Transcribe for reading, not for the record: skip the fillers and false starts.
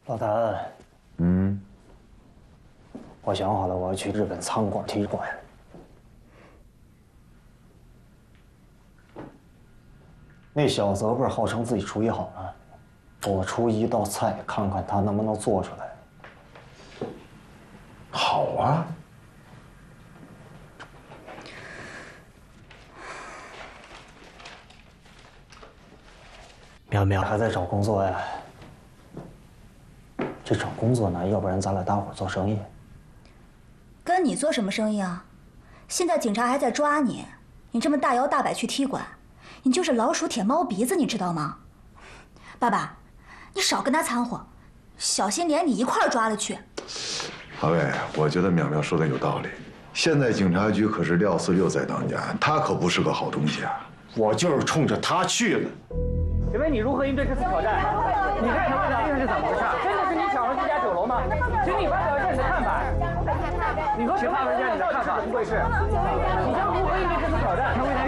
老谭，我想好了，我要去日本餐馆踢馆。那小子不是号称自己厨艺好吗？我出一道菜，看看他能不能做出来。 好啊。 苗苗还在找工作呀？这找工作呢，要不然咱俩搭伙做生意。 跟你做什么生意啊？现在警察还在抓你，你这么大摇大摆去踢馆，你就是老鼠舔猫鼻子，你知道吗？爸爸，你少跟他掺和，小心连你一块儿抓了去。 阿伟，我觉得淼淼说的有道理。现在警察局可是廖四六在当家，他可不是个好东西啊。 我就是冲着他去的。 请问你如何应对这次挑战？你看他们的病是怎么回事？真的是你抢了这家酒楼吗？请你发表一下你的看法。你和请发表一下你的看法，陈贵士，你将如何应对这次挑战？